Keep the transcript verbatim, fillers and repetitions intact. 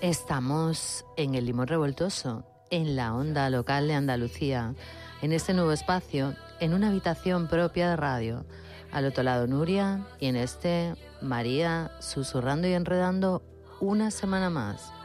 Estamos en el Limón Revoltoso, en la onda local de Andalucía, en este nuevo espacio, en una habitación propia de radio. Al otro lado Nuria y en este María, susurrando y enredando una semana más.